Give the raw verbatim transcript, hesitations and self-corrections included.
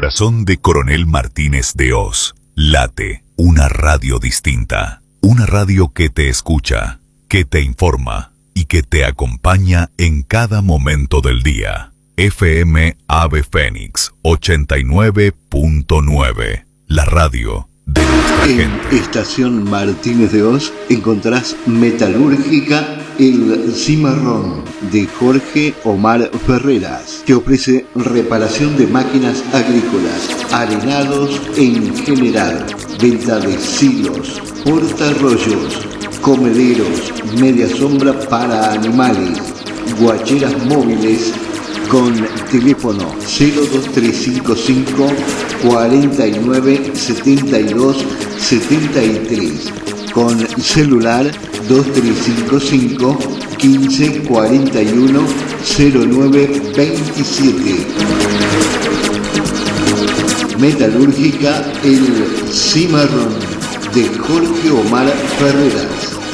corazón de Coronel Martínez de Hoz late una radio distinta. Una radio que te escucha, que te informa y que te acompaña en cada momento del día. F M Ave Fénix ochenta y nueve punto nueve. La radio de nuestra en gente. Estación Martínez de Hoz encontrás Metalúrgica El Cimarrón de Jorge Omar Ferreras, que ofrece reparación de máquinas agrícolas, arenados en general, venta de silos, portarrollos, comederos, media sombra para animales, guacheras móviles, con teléfono cero dos tres cinco cinco, cuarenta y nueve, setenta y dos, setenta y tres, con celular dos tres cinco cinco, quince, cuarenta y uno, cero nueve veintisiete. Metalúrgica El Cimarrón de Jorge Omar Ferreras.